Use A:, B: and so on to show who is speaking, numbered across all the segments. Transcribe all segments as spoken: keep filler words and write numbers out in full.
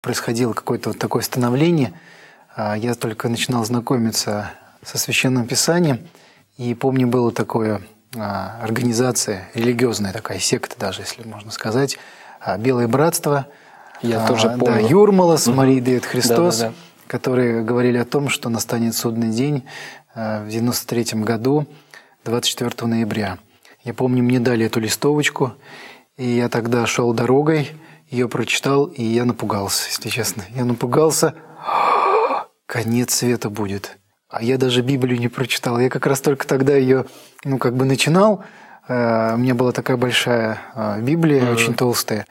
A: происходило какое-то вот такое становление. Я только начинал знакомиться со Священным Писанием. И помню, была такая организация, религиозная такая секта даже, если можно сказать, «Белое братство».
B: Я а, тоже помню.
A: Да, Юрмалас, mm-hmm. Мария Девет Христос,
B: да, да, да.
A: которые говорили о том, что настанет судный день в девяносто третьем году, двадцать четвёртого ноября. Я помню, мне дали эту листовочку, и я тогда шел дорогой, ее прочитал, и я напугался, если честно. Я напугался, конец света будет. А я даже Библию не прочитал. Я как раз только тогда ее, ну, как бы начинал. У меня была такая большая Библия, mm-hmm. очень толстая.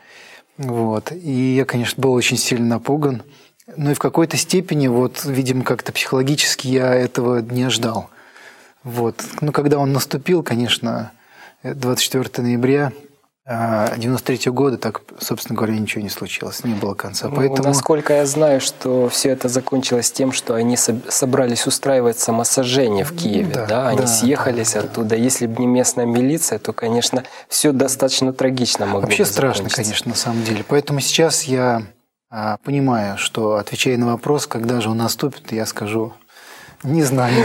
A: Вот. И я, конечно, был очень сильно напуган. Но и в какой-то степени, вот, видимо, как-то психологически я этого не ожидал. Вот. Ну, когда он наступил, конечно, двадцать четвёртого ноября девяносто третьего года, так, собственно говоря, ничего не случилось, не было конца.
B: Ну,
A: Поэтому...
B: Насколько я знаю, что все это закончилось тем, что они собрались устраивать самосожжение в Киеве, да, да? Они да, съехались да, оттуда. Да. Если бы не местная милиция, то, конечно, все достаточно трагично могло
A: Вообще
B: бы
A: страшно, конечно, на самом деле. Поэтому сейчас я а, понимаю, что, отвечая на вопрос, когда же он наступит, я скажу... Не знаю.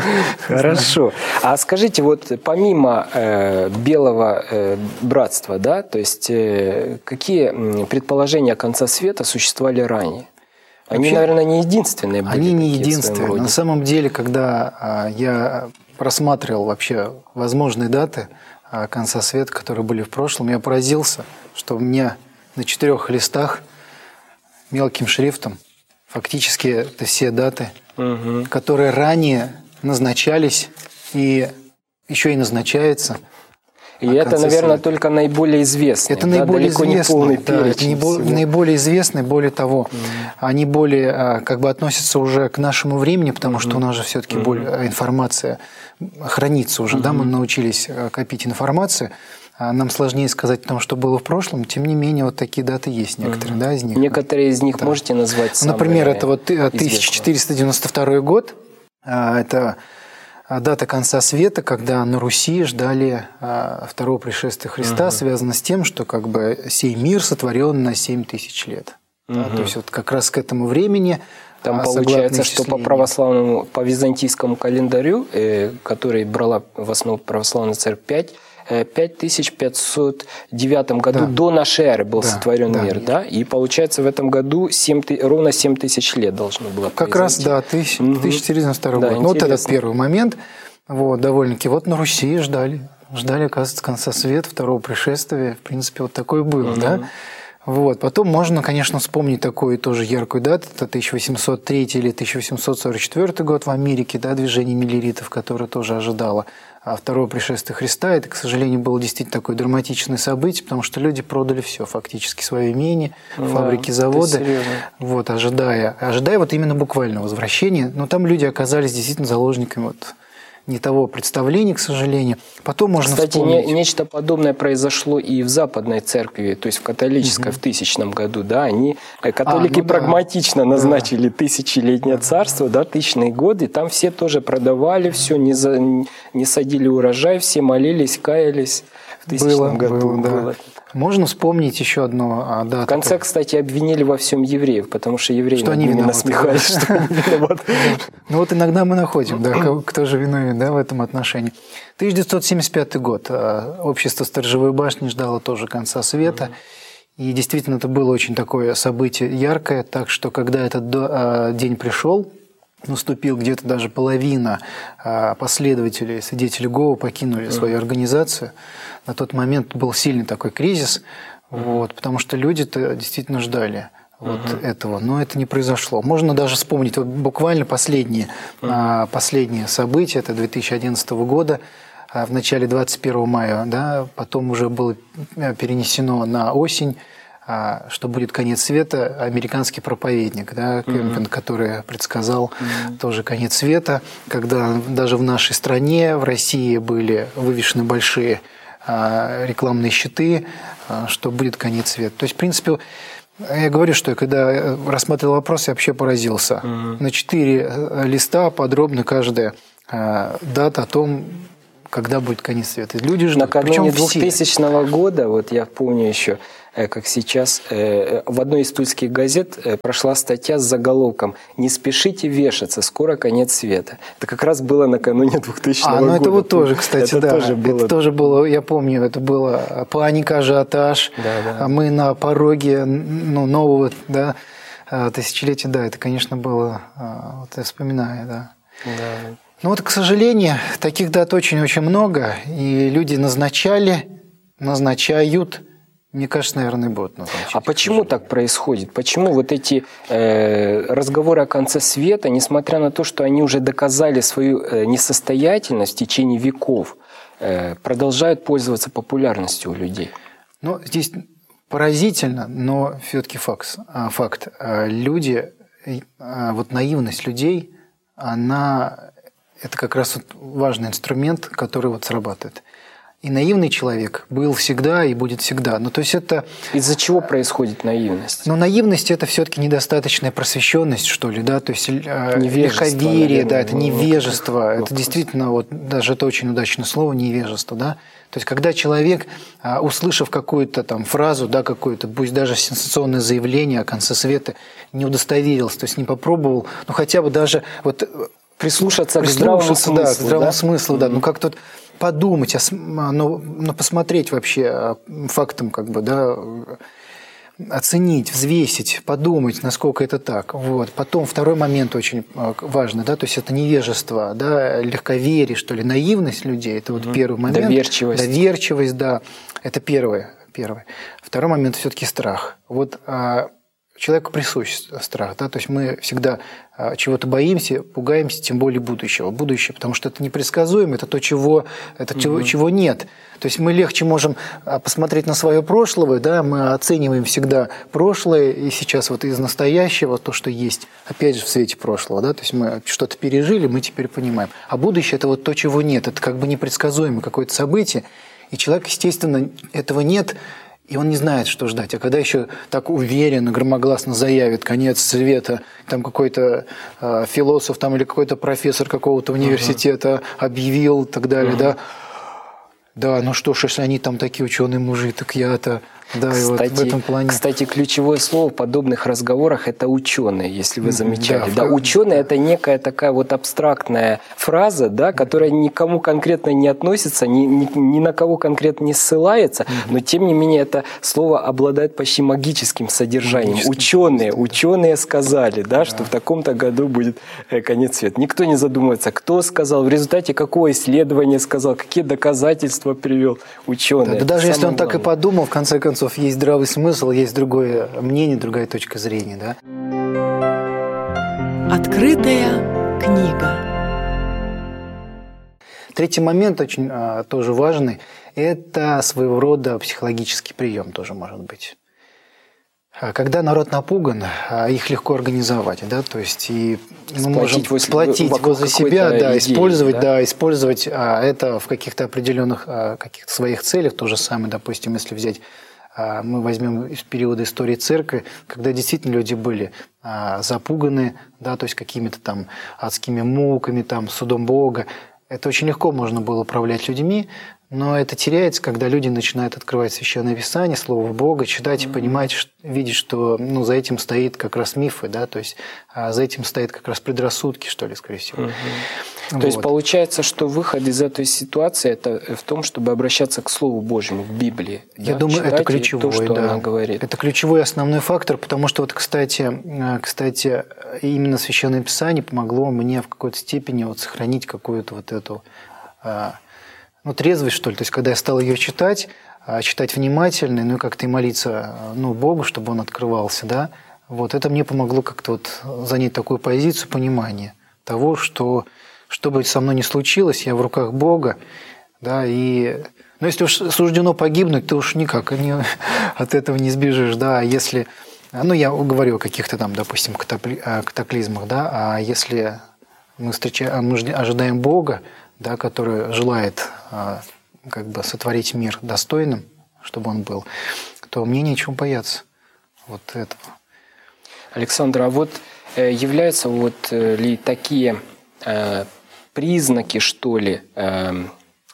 B: Хорошо. А скажите, вот помимо э, Белого э, братства, да, то есть э, какие предположения конца света существовали ранее? Они, Вообще, наверное, не единственные были.
A: Они не единственные. На самом деле, когда э, я просматривал вообще возможные даты э, конца света, которые были в прошлом, я поразился, что у меня на четырех листах мелким шрифтом фактически это все даты, угу. которые ранее назначались и еще и назначаются.
B: И это, наверное, света. Только наиболее известные.
A: Это
B: да?
A: наиболее
B: Далеко
A: известные.
B: Не полный
A: да, это не наиболее известные, более того, угу. они более как бы относятся уже к нашему времени, потому угу. что у нас же все-таки угу. более информация хранится уже, угу. да, мы научились копить информацию. Нам сложнее сказать о том, что было в прошлом, тем не менее, вот такие даты есть некоторые, mm-hmm. да, из них.
B: Некоторые из них
A: да.
B: можете назвать самые
A: Например, это вот тысяча четыреста девяносто второй год, это дата конца света, когда на Руси ждали второго пришествия Христа, mm-hmm. связано с тем, что как бы сей мир сотворен на семь тысяч лет. Mm-hmm. Да, то есть вот как раз к этому времени...
B: Там получается, что по православному, по византийскому календарю, э, который брала в основу православная церковь, пять тысяч пятьсот девятом году да. до нашей эры был да, сотворен да, мир, да? И получается в этом году семь, ровно семь тысяч лет должно было произойти.
A: Как раз, да, тысяча четыреста девяносто второй да, год. Ну, вот этот первый момент, вот, довольно-таки. Вот на Руси ждали, ждали, оказывается, конца света, второго пришествия. В принципе, вот такое было, угу. да? Вот. Потом можно, конечно, вспомнить такую тоже яркую дату, это тысяча восемьсот третий или тысяча восемьсот сорок четвёртый год в Америке, да, движение миллеритов, которое тоже ожидало а второго пришествия Христа. Это, к сожалению, было действительно такое драматичное событие, потому что люди продали все, фактически свое имение, да, фабрики, заводы, вот, ожидая, ожидая вот именно буквального возвращения. Но там люди оказались действительно заложниками вот не того представления, к сожалению. Потом можно
B: Кстати,
A: вспомнить...
B: не, нечто подобное произошло и в Западной Церкви, то есть в католической, угу. в тысячном году. Да, они, католики, а, ну прагматично да. назначили да. тысячелетнее царство, да, тысячные годы. Там все тоже продавали все, не, за, не садили урожай, все молились, каялись. В тысячном году
A: было, да. было. Можно вспомнить еще одну а, дату.
B: В конце, кстати, обвинили во всем евреев, потому что евреи
A: что они
B: насмехались, что они виноваты.
A: Ну вот иногда мы находим, да, кто же виновен, да, в этом отношении. тысяча девятьсот семьдесят пятый год. Общество Сторожевой башни ждало тоже конца света. И действительно, это было очень такое событие яркое. Так что, когда этот день пришел, наступил, где-то даже половина последователей, свидетелей Иеговы покинули свою организацию. На тот момент был сильный такой кризис, вот, потому что люди-то действительно ждали вот uh-huh. этого, но это не произошло. Можно даже вспомнить вот буквально последние, uh-huh. последние события, это две тысячи одиннадцатого года, в начале двадцать первого мая, да, потом уже было перенесено на осень, что будет конец света, американский проповедник, да, Кэмпинг, mm-hmm. который предсказал mm-hmm. тоже конец света, когда даже в нашей стране, в России были вывешены большие а, рекламные щиты, а, что будет конец света. То есть, в принципе, я говорю, что когда рассматривал вопрос, я вообще поразился. Mm-hmm. На четыре листа подробно каждая а, дата о том, когда будет конец света. Люди ждут.
B: Накануне двухтысячного года, вот я помню еще, как сейчас, в одной из тульских газет прошла статья с заголовком «Не спешите вешаться, скоро конец света». Это как раз было накануне двухтысячного
A: а,
B: года.
A: А, ну это вот тоже, кстати,
B: это
A: да.
B: Тоже было...
A: Это тоже было, я помню, это было паника, ажиотаж.
B: Да, да.
A: А мы на пороге ну, нового да, тысячелетия. Да, это, конечно, было, вот я вспоминаю, да.
B: Да.
A: Ну вот, к сожалению, таких дат очень-очень много, и люди назначали, назначают, мне кажется, наверное, будут назначать.
B: А почему так происходит? Почему вот эти э, разговоры о конце света, несмотря на то, что они уже доказали свою э, несостоятельность в течение веков, э, продолжают пользоваться популярностью у людей?
A: Ну, здесь поразительно, но все-таки факт. факт. Люди, вот наивность людей, она... Это как раз вот важный инструмент, который вот срабатывает. И наивный человек был всегда и будет всегда. Ну, то есть это...
B: Из-за чего происходит наивность?
A: Ну, наивность – это все-таки недостаточная просвещенность, что ли, да, то есть
B: невежество,
A: легковерие,
B: наверное,
A: да, это невежество,
B: ну,
A: это
B: вопрос.
A: Действительно, вот даже это очень удачное слово, невежество, да. То есть когда человек, услышав какую-то там фразу, да, какое-то, пусть даже сенсационное заявление о конце света, не удостоверился, то есть не попробовал, ну, хотя бы даже вот...
B: Прислушаться, к здравому смыслу,
A: да, к здравому
B: да?
A: смыслу, да. Mm-hmm. Ну, как тут подумать, ну, ну, посмотреть вообще фактом, как бы, да, оценить, взвесить, подумать, насколько это так. Вот. Потом второй момент очень важный, да, то есть это невежество, да, легковерие, что ли, наивность людей, это вот mm-hmm. первый момент.
B: Доверчивость.
A: Доверчивость, да, это первое. первое. Второй момент все-таки страх. Вот человеку присущ страх, да, то есть мы всегда чего-то боимся, пугаемся, тем более будущего. Будущее, потому что это непредсказуемо, это то, чего, это mm-hmm. чего, чего нет. То есть мы легче можем посмотреть на свое прошлое, да, мы оцениваем всегда прошлое, и сейчас вот из настоящего то, что есть, опять же, в свете прошлого, да, то есть мы что-то пережили, мы теперь понимаем. А будущее – это вот то, чего нет, это как бы непредсказуемое какое-то событие, и человек, естественно, этого нет, и он не знает, что ждать. А когда еще так уверенно, громогласно заявит конец света, там какой-то э, философ там, или какой-то профессор какого-то университета uh-huh. объявил и так далее, uh-huh. да, да, ну что ж, если они там такие ученые мужи, так я-то... Да,
B: кстати,
A: и вот в этом плане.
B: Кстати, ключевое слово в подобных разговорах – это ученые, если вы замечали.
A: Да,
B: да, ученые – это некая такая вот абстрактная фраза, да, которая никому конкретно не относится, ни, ни, ни на кого конкретно не ссылается, но тем не менее это слово обладает почти магическим содержанием. Магическим. Ученые, ученые сказали, да, да. что в таком-то году будет конец света. Никто не задумывается, кто сказал, в результате какого исследования сказал, какие доказательства привел ученые.
A: Да, да даже если он главное. так и подумал, в конце концов, есть здравый смысл, есть другое мнение, другая точка зрения, да?
C: Открытая книга.
A: Третий момент очень а, тоже важный – это своего рода психологический прием тоже может быть. Когда народ напуган, их легко организовать, да, то есть и мы можем
B: возле,
A: сплотить возле себя, да,
B: идеи,
A: использовать,
B: да?
A: да, использовать а, это в каких-то определенных а, каких-то своих целях. То же самое, допустим, если взять, а, мы возьмем из периода истории церкви, когда действительно люди были а, запуганы, да, то есть какими-то там адскими муками, там судом Бога. Это очень легко можно было управлять людьми, но это теряется, когда люди начинают открывать Священное Писание, Слово Бога, читать и понимать, видеть, что ну, за этим стоит как раз мифы, да, то есть а за этим стоит как раз предрассудки, что ли, скорее всего.
B: Угу.
A: Вот.
B: То есть получается, что выход из этой ситуации – это в том, чтобы обращаться к Слову Божьему, к Библии.
A: Я
B: да?
A: думаю,
B: Читать
A: это ключевой,
B: то, что
A: да.
B: она говорит.
A: Это ключевой основной фактор, потому что, вот, кстати, кстати, именно Священное Писание помогло мне в какой-то степени вот сохранить какую-то вот эту… Ну, трезвость, что ли. То есть, когда я стал ее читать, читать внимательно, ну, и как-то и молиться, ну, Богу, чтобы он открывался, да, вот это мне помогло как-то вот занять такую позицию понимания того, что, что бы со мной ни случилось, я в руках Бога, да, и… Ну, если уж суждено погибнуть, то уж никак не, от этого не сбежишь, да, а если… Ну, я говорю о каких-то там, допустим, катаклизмах, да, а если мы, встречаем, мы ожидаем Бога, да, который желает как бы сотворить мир достойным, чтобы он был, то мне нечего бояться вот этого.
B: Александр, а вот являются вот ли такие признаки, что ли,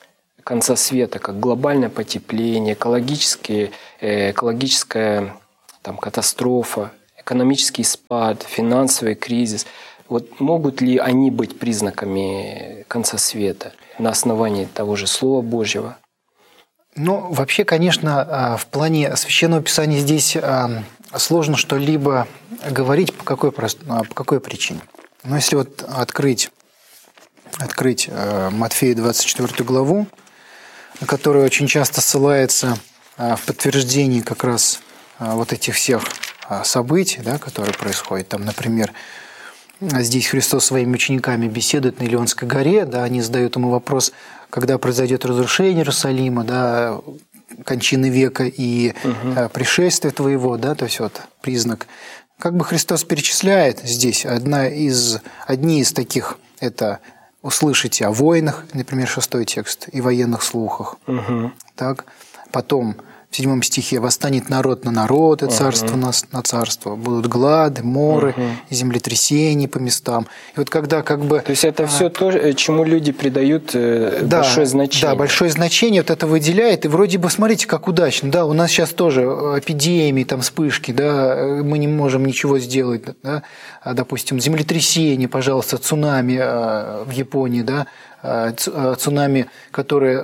B: конца света, как глобальное потепление, экологические, экологическая там, катастрофа, экономический спад, финансовый кризис, вот могут ли они быть признаками конца света на основании того же Слова Божьего?
A: Ну, вообще, конечно, в плане Священного Писания здесь сложно что-либо говорить, по какой, по какой причине. Но если вот открыть, открыть Матфея двадцать четвёртую главу, на которую очень часто ссылается в подтверждении как раз вот этих всех событий, да, которые происходят. Там, например, здесь Христос со своими учениками беседует на Илионской горе, да, они задают ему вопрос, когда произойдет разрушение Иерусалима, да, кончины века и угу. пришествие твоего, да, то есть вот признак. Как бы Христос перечисляет здесь одна из, одни из таких, это услышите о войнах, например, шестой текст, и военных слухах. Угу. Так, потом в седьмом стихе «Восстанет народ на народ, и царство uh-huh. на, на царство. Будут глады, моры, uh-huh. и землетрясения по местам». И вот когда как бы…
B: То есть это а, все то, чему люди придают да, большое значение.
A: Да, большое значение, вот это выделяет. И вроде бы, смотрите, как удачно. Да, у нас сейчас тоже эпидемии, там, вспышки, да, мы не можем ничего сделать. Да, допустим, землетрясение, пожалуйста, цунами в Японии, да, цунами, которые…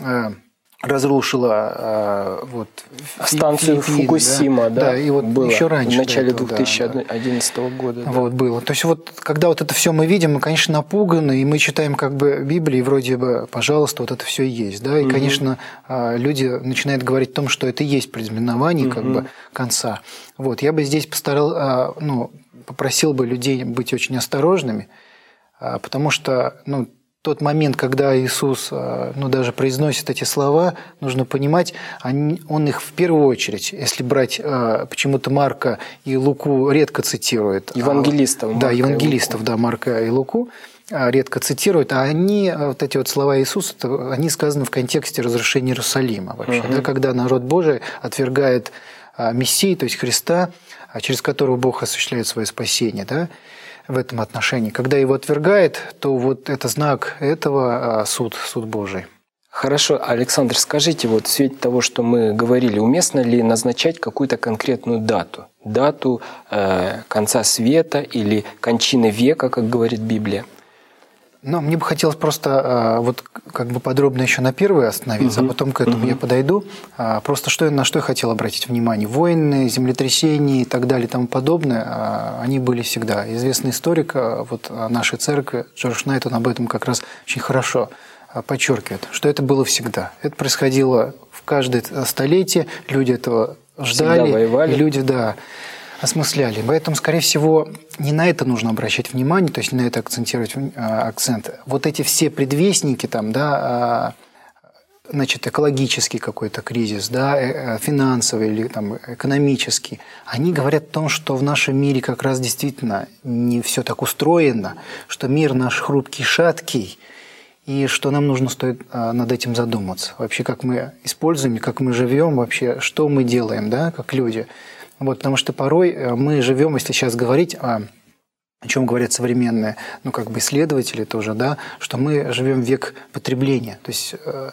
A: разрушила вот,
B: станцию Фукусима, да,
A: да, и вот
B: было
A: еще раньше.
B: В начале
A: этого,
B: две тысячи одиннадцатого да. года. Да.
A: Вот было. То есть вот когда вот это все мы видим, мы, конечно, напуганы, и мы читаем как бы Библию, и вроде бы, пожалуйста, вот это все есть, да, и, угу. конечно, люди начинают говорить о том, что это и есть предзнаменование, угу. как бы конца. Вот я бы здесь постарал, ну, попросил бы людей быть очень осторожными, потому что, ну, тот момент, когда Иисус, ну, даже произносит эти слова, нужно понимать, они, он их в первую очередь, если брать почему-то Марка и Луку редко цитирует.
B: Евангелистов.
A: Марка да, евангелистов, да, Марка и Луку редко цитируют, а они, вот эти вот слова Иисуса, они сказаны в контексте разрушения Иерусалима вообще, угу. да, когда народ Божий отвергает Мессию, то есть Христа, через которого Бог осуществляет свое спасение, да, в этом отношении. Когда его отвергает, то вот это знак этого суд, суд Божий.
B: Хорошо, Александр, скажите, вот в свете того, что мы говорили, уместно ли назначать какую-то конкретную дату? Дату э, конца света или кончины века, как говорит Библия?
A: Ну, мне бы хотелось просто вот как бы подробно еще на первой остановиться, угу. а потом к этому угу. я подойду. Просто что, на что я хотел обратить внимание. Войны, землетрясения и так далее и тому подобное, они были всегда. Известный историк вот, нашей церкви Джордж Найт, он об этом как раз очень хорошо подчеркивает, что это было всегда. Это происходило в каждое столетие, люди этого ждали, и люди, да, осмысляли. Поэтому, скорее всего, не на это нужно обращать внимание, то есть не на это акцентировать акцент. Вот эти все предвестники, там, да, значит, экологический какой-то кризис, да, финансовый или там, экономический, они говорят о том, что в нашем мире как раз действительно не все так устроено, что мир наш хрупкий, шаткий, и что нам нужно стоит над этим задуматься. Вообще, как мы используем, как мы живем, вообще, что мы делаем, да, как люди. Вот, потому что порой мы живем, если сейчас говорить о, о чем говорят современные, ну, как бы исследователи тоже, да, что мы живем в век потребления, то есть э,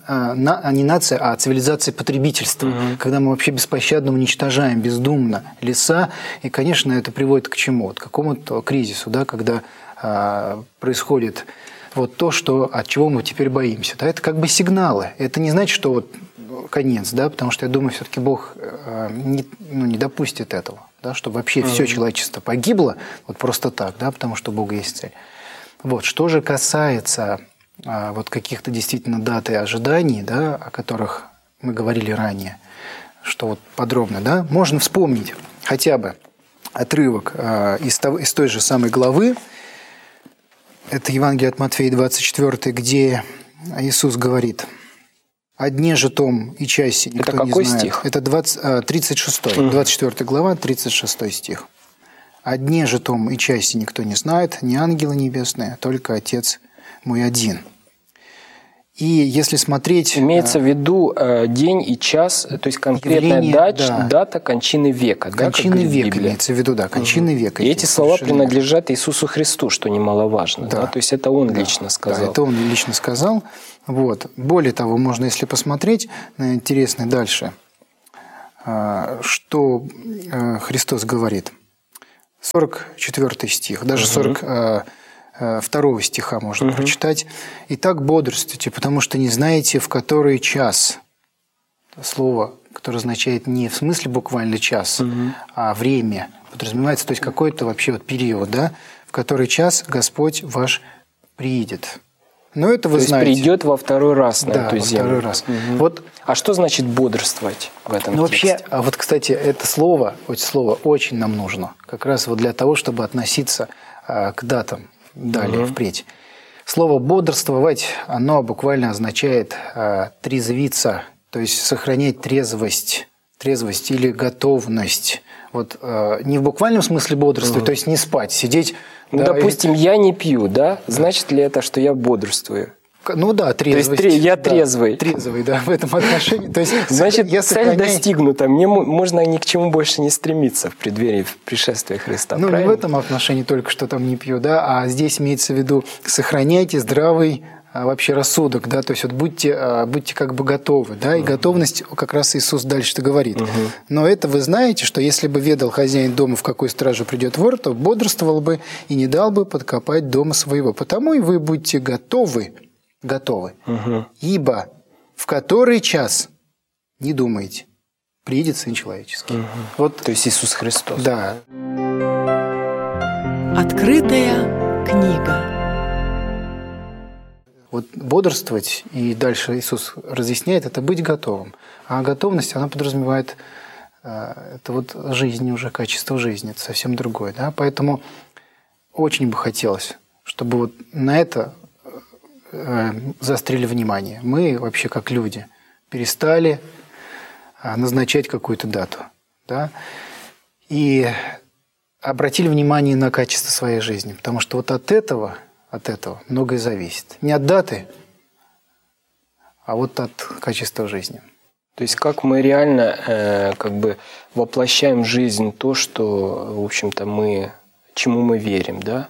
A: э, не нация, а цивилизация потребительства, угу. когда мы вообще беспощадно уничтожаем бездумно леса, и, конечно, это приводит к чему? К какому-то кризису, да, когда э, происходит вот то, что, от чего мы теперь боимся. Да, это как бы сигналы. Это не значит, что вот конец, да, потому что я думаю, все-таки Бог э, не, ну, не допустит этого, да, чтобы вообще mm-hmm. все человечество погибло вот просто так, да, потому что у Бога есть цель. Вот, что же касается э, вот каких-то действительно дат и ожиданий, да, о которых мы говорили ранее, что вот подробно, да, можно вспомнить хотя бы отрывок э, из, того, из той же самой главы, это Евангелие от Матфея двадцать четыре, где Иисус говорит: «О дне же том и часе никто
B: это какой
A: не знает».
B: Стих?
A: Это двадцать, тридцать шестой, двадцать четвёртая глава, тридцать шестой стих. «О дне же том и часе никто не знает, ни ангелы небесные, только Отец мой один». И если смотреть...
B: Имеется в виду э, день и час, то есть конкретная
A: явление,
B: дач,
A: да.
B: дата кончины века.
A: Кончины
B: да,
A: века имеется в виду, да, кончины угу. века.
B: И эти слова принадлежат Иисусу Христу, что немаловажно. Да. Да? То есть это Он да. лично сказал.
A: Да, это Он лично сказал. Вот. Более того, можно, если посмотреть, интересно дальше, что Христос говорит. сорок четвёртый стих, даже сорок второго стиха можно угу. прочитать. «Итак, бодрствуйте, потому что не знаете, в который час». Слово, которое означает не в смысле буквально час, угу. а время подразумевается, то есть какой-то вообще вот период, да, в который час Господь ваш приидет. Но это вы
B: то
A: знаете.
B: Есть придет во второй раз на
A: да,
B: эту
A: во
B: землю.
A: Второй раз.
B: Угу.
A: Вот.
B: А что значит бодрствовать в этом
A: ну,
B: тексте?
A: Вообще, а вот, кстати, это слово, это слово очень нам нужно. Как раз вот для того, чтобы относиться а, к датам далее, угу. впредь. Слово «бодрствовать», оно буквально означает а, «трезвиться», то есть сохранять трезвость, трезвость или готовность. Вот а, не в буквальном смысле бодрствовать, угу. то есть не спать, сидеть.
B: Ну,
A: да,
B: допустим,
A: и...
B: я не пью, да? Значит ли это, что я бодрствую?
A: Ну да, трезвость.
B: То есть я
A: да,
B: трезвый.
A: Трезвый, да, в этом отношении. То есть,
B: значит,
A: я
B: цель
A: сохраняю...
B: достигнута. Мне можно ни к чему больше не стремиться в преддверии пришествия Христа.
A: Ну,
B: правильно?
A: не в этом отношении только что там не пью, да, а здесь имеется в виду сохраняйте здравый а, вообще рассудок, да, то есть вот будьте, а, будьте как бы готовы, да, и uh-huh. готовность как раз Иисус дальше-то говорит. Uh-huh. Но это вы знаете, что если бы ведал хозяин дома, в какой стражу придет вор, то бодрствовал бы и не дал бы подкопать дома своего. Потому и вы будьте готовы, готовы. Угу. Ибо в который час, не думайте, приидет Сын Человеческий.
B: Угу.
A: Вот,
B: то есть Иисус Христос.
A: Да.
C: Открытая книга.
A: Вот бодрствовать, и дальше Иисус разъясняет, это быть готовым. А готовность, она подразумевает, это вот жизнь уже, качество жизни, это совсем другое. Да? Поэтому очень бы хотелось, чтобы вот на это заострили внимание. Мы вообще как люди перестали назначать какую-то дату, да, и обратили внимание на качество своей жизни, потому что вот от этого, от этого многое зависит. Не от даты, а вот от качества жизни.
B: То есть как мы реально э, как бы воплощаем в жизнь то, что, в общем-то, мы, чему мы верим, да?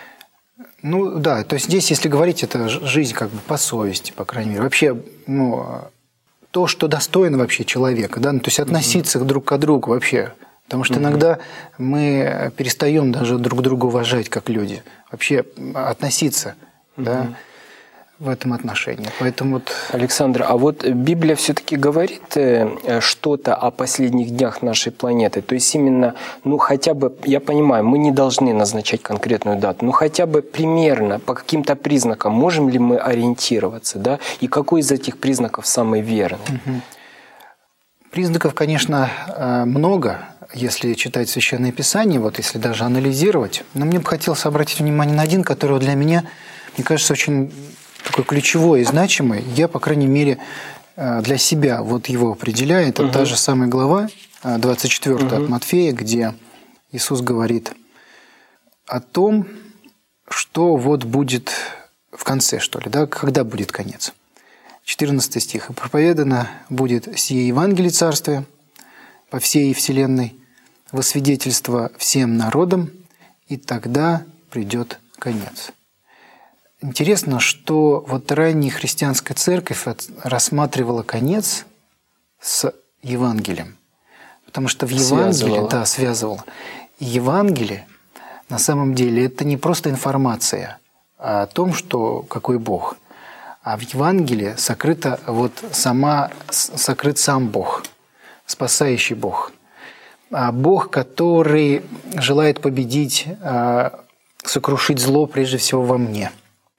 A: Ну да, то есть здесь, если говорить, это жизнь как бы по совести, по крайней мере. Вообще, ну, то, что достойно вообще человека, да, ну, то есть относиться mm-hmm. друг к другу вообще. Потому что mm-hmm. иногда мы перестаем даже друг друга уважать как люди. Вообще относиться, mm-hmm. да, в этом отношении. Поэтому вот...
B: Александр, а вот Библия все-таки говорит что-то о последних днях нашей планеты? То есть именно, ну хотя бы, я понимаю, мы не должны назначать конкретную дату, но хотя бы примерно, по каким-то признакам можем ли мы ориентироваться, да? И какой из этих признаков самый верный?
A: Угу. Признаков, конечно, много, если читать Священное Писание, вот если даже анализировать. Но мне бы хотелось обратить внимание на один, который для меня, мне кажется, очень... такой ключевой и значимый, я, по крайней мере, для себя вот его определяю. Это угу. та же самая глава, двадцать четвёртая угу. от Матфея, где Иисус говорит о том, что вот будет в конце, что ли, да, когда будет конец. четырнадцатый стих. «И проповедано будет сие Евангелие Царствия по всей вселенной, во свидетельство всем народам, и тогда придет конец». Интересно, что вот ранняя христианская церковь рассматривала конец с Евангелием. Потому что в Евангелии, связывала. да, связывала. И Евангелие, на самом деле, это не просто информация о том, что какой Бог. А в Евангелии сокрыта вот сама, сокрыт сам Бог, спасающий Бог. А Бог, который желает победить, сокрушить зло прежде всего во мне.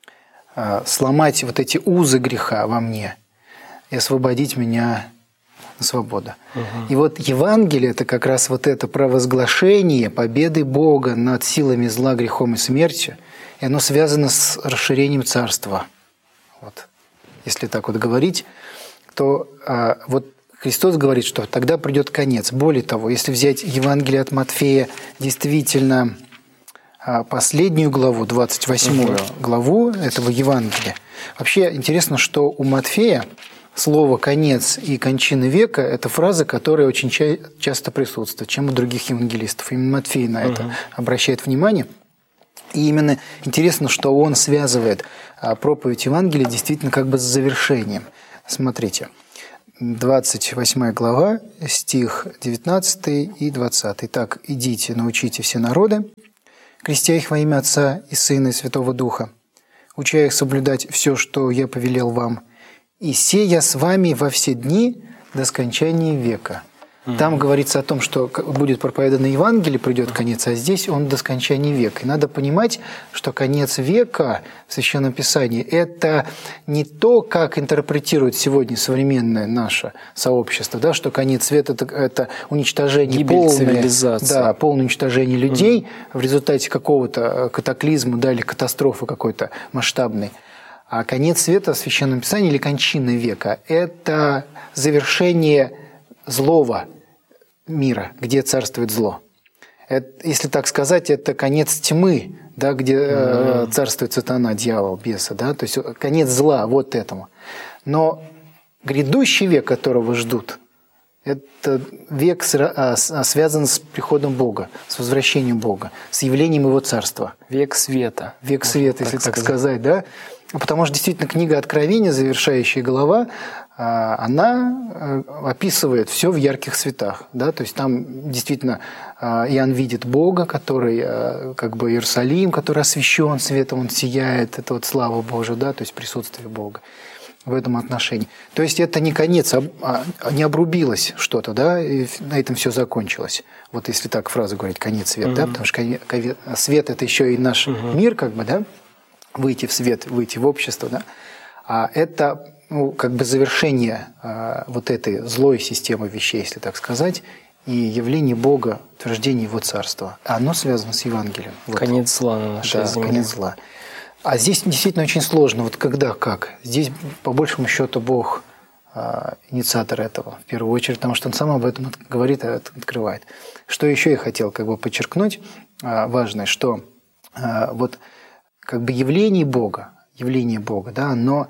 A: Сломать вот эти узы греха во мне и освободить меня на свободу. Угу. И вот Евангелие – это как раз вот это провозглашение победы Бога над силами зла, грехом и смертью, и оно связано с расширением царства. Вот. Если так вот говорить, то а, вот Христос говорит, что тогда придет конец. Более того, если взять Евангелие от Матфея, действительно последнюю главу, двадцать восьмую главу этого Евангелия. Вообще интересно, что у Матфея слово «конец» и «кончина века» – это фразы, которые очень ча- часто присутствуют, чем у других евангелистов. Именно Матфей на это uh-huh. обращает внимание. И именно интересно, что он связывает проповедь Евангелия действительно как бы с завершением. Смотрите, двадцать восьмая глава, стих девятнадцатый и двадцатый. «Так, идите, научите все народы, крестя их во имя Отца и Сына и Святого Духа, уча их соблюдать все, что я повелел вам, и сея с вами во все дни до скончания века». Там говорится о том, что будет проповедано Евангелие, придет конец, а здесь он до скончания века. И надо понимать, что конец века в Священном Писании – это не то, как интерпретирует сегодня современное наше сообщество, да, что конец света – это, это уничтожение полное, да, полное уничтожение людей mm. в результате какого-то катаклизма, да, или катастрофы какой-то масштабной. А конец света в Священном Писании или кончина века – это завершение злого мира, где царствует зло. Это, если так сказать, это конец тьмы, да, где mm-hmm. э, царствует сатана, дьявол, бесы. Да, то есть конец зла, вот этому. Но грядущий век, которого ждут, это век связан с приходом Бога, с возвращением Бога, с явлением Его Царства.
B: Век света.
A: Век света, если так сказать, да. Потому что действительно книга Откровения, завершающая глава, она описывает все в ярких цветах. Да? То есть там действительно Иоанн видит Бога, который, как бы Иерусалим, который освящен светом, он сияет, это вот слава Божия, да? То есть присутствие Бога в этом отношении. То есть это не конец, а не обрубилось что-то, да, и на этом все закончилось. Вот если так фразу говорить, конец света, mm-hmm. да, потому что свет – это еще и наш mm-hmm. мир, как бы, да, выйти в свет, выйти в общество, да, а это, ну, как бы завершение а, вот этой злой системы вещей, если так сказать, и явление Бога, утверждение Его Царства. А оно связано с Евангелием. Вот.
B: Конец зла на нашей
A: да,
B: земле.
A: Конец зла. А здесь действительно очень сложно. Вот когда, как? Здесь, по большему счету, Бог а, инициатор этого, в первую очередь, потому что Он сам об этом говорит и открывает. Что еще я хотел как бы подчеркнуть, а, важное, что а, вот как бы явление Бога, явление Бога, да, оно,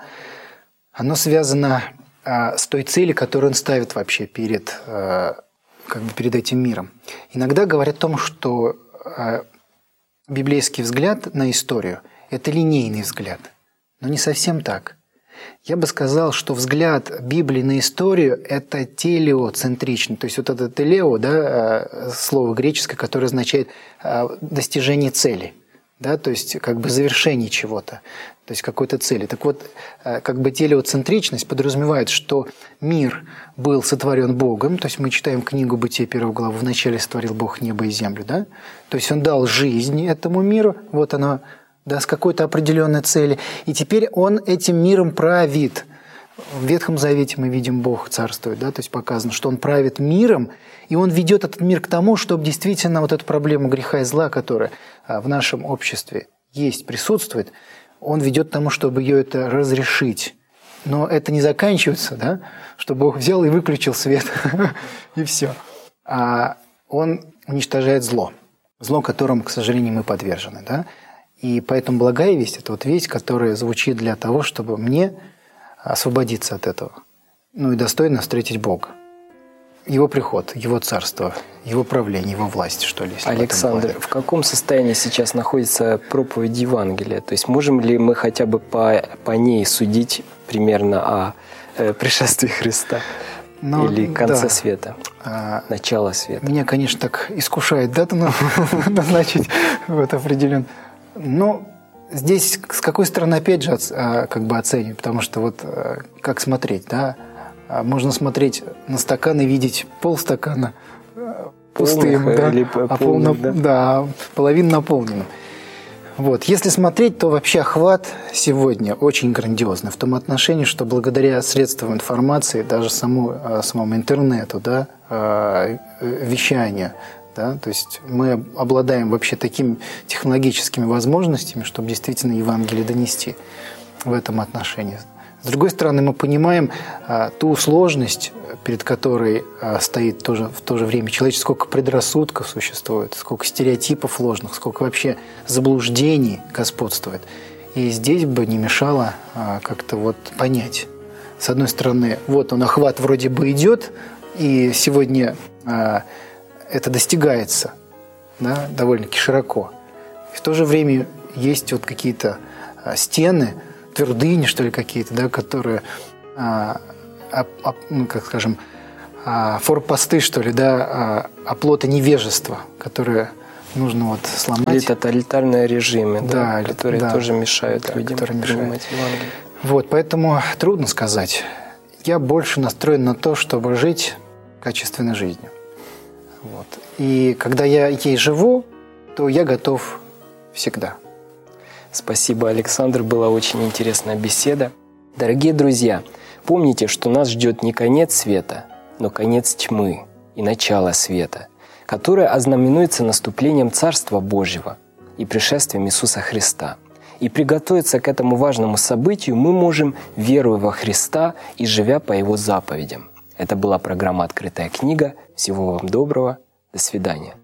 A: оно связано а, с той целью, которую Он ставит вообще перед, а, как бы перед этим миром. Иногда говорят о том, что а, библейский взгляд на историю – это линейный взгляд, но не совсем так. Я бы сказал, что взгляд Библии на историю – это телеоцентричный. То есть вот это телео, да, слово греческое, которое означает достижение цели. Да, то есть как бы завершение чего-то, то есть какой-то цели. Так вот, как бы телеоцентричность подразумевает, что мир был сотворен Богом, то есть мы читаем книгу Бытия, первую главу, «Вначале сотворил Бог небо и землю», да? То есть Он дал жизнь этому миру, вот она, да, с какой-то определенной цели, и теперь Он этим миром правит. В Ветхом Завете мы видим, Бог царствует, да, то есть показано, что Он правит миром, и Он ведет этот мир к тому, чтобы действительно вот эту проблему греха и зла, которая в нашем обществе есть, присутствует, Он ведет к тому, чтобы ее это разрешить. Но это не заканчивается, да, что Бог взял и выключил свет, и все. А Он уничтожает зло, зло, которому, к сожалению, мы подвержены, да. И поэтому благая весть – это вот весть, которая звучит для того, чтобы мне освободиться от этого, ну и достойно встретить Бога. Его приход, Его царство, Его правление, Его власть, что ли.
B: Александр, в, в каком состоянии сейчас находится проповедь Евангелия? То есть можем ли мы хотя бы по, по ней судить примерно о э, пришествии Христа? Ну, или конце да. света, а, начало света?
A: Меня, конечно, так искушает дату назначить вот определенно. Но здесь с какой стороны, опять же, как бы оценивать, потому что вот как смотреть, да? Можно смотреть на стакан и видеть полстакана пустым, да, или а полно, да? Да, половину наполненным. Вот. Если смотреть, то вообще охват сегодня очень грандиозный в том отношении, что благодаря средствам информации, даже самому, самому интернету, да, вещанию, да, то есть мы обладаем вообще такими технологическими возможностями, чтобы действительно Евангелие донести в этом отношении. С другой стороны, мы понимаем а, ту сложность, перед которой а, стоит тоже, в то же время человечество, сколько предрассудков существует, сколько стереотипов ложных, сколько вообще заблуждений господствует. И здесь бы не мешало а, как-то вот понять. С одной стороны, вот он, охват вроде бы идет, и сегодня а, это достигается, да, довольно-таки широко. И в то же время есть вот какие-то а, стены, твердыни, что ли, какие-то, да, которые, а, а, а, ну, как скажем, а, форпосты, что ли, да, а, оплоты невежества, которые нужно вот сломать.
B: Или тоталитарные режимы, да,
A: да,
B: которые
A: да,
B: тоже мешают
A: да,
B: людям
A: которые
B: принимать
A: мешают.
B: Евангелие.
A: Вот, поэтому трудно сказать. Я больше настроен на то, чтобы жить качественной жизнью. Вот. И когда я ей живу, то я готов всегда.
B: Спасибо, Александр. Была очень интересная беседа. Дорогие друзья, помните, что нас ждет не конец света, но конец тьмы и начало света, которое ознаменуется наступлением Царства Божьего и пришествием Иисуса Христа. И приготовиться к этому важному событию мы можем, веруя во Христа и живя по Его заповедям. Это была программа «Открытая книга». Всего вам доброго. До свидания.